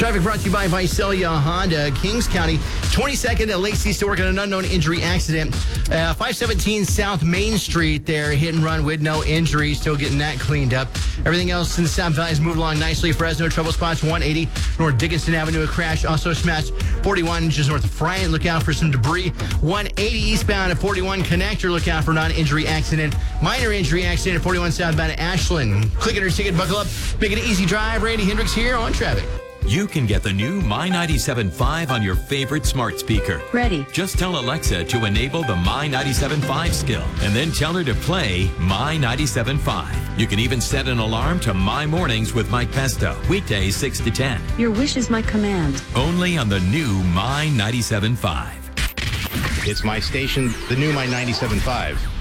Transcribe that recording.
Traffic brought to you by Visalia Honda, Kings County. 22nd at Lacey, still working on an unknown injury accident. 517 South Main Street there, hit and run with no injuries. Still getting that cleaned up. Everything else in the South Valley has moved along nicely. Fresno, trouble spots 180 North Dickinson Avenue, a crash. Also smashed 41 just north of Friant. Look out for some debris. 180 eastbound at 41 Connector. Look out for non-injury accident. Minor injury accident at 41 southbound at Ashland. Click it or ticket, buckle up. Make it an easy drive. Randy Hendricks here on Traffic. You can get the new My 97.5 on your favorite smart speaker. Ready. Just tell Alexa to enable the My 97.5 skill and then tell her to play My 97.5. You can even set an alarm to My Mornings with Mike Pesto, weekdays 6 to 10. Your wish is my command. Only on the new My 97.5. It's my station, the new My 97.5.